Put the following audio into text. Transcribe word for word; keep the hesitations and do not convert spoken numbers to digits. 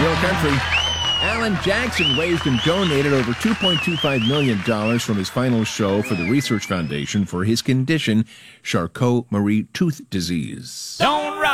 Real Country. Alan Jackson raised and donated over two point two five million dollars from his final show for the Research Foundation for his condition, Charcot-Marie tooth disease. Don't